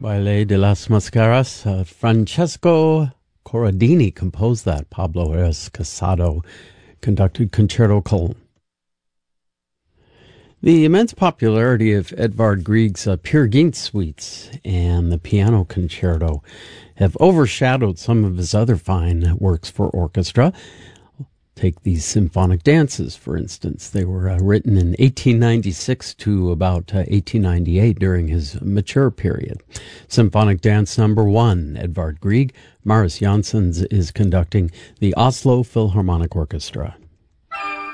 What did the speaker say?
Baile de las Mascaras. Francesco Corradini composed that. Pablo Arias Casado conducted Concerto Cologne. The immense popularity of Edvard Grieg's Peer Gynt suites and the piano concerto have overshadowed some of his other fine works for orchestra. Take these symphonic dances, for instance. They were written in 1896 to about 1898 during his mature period. Symphonic Dance Number 1, Edvard Grieg. Marius Janssens is conducting the Oslo Philharmonic Orchestra.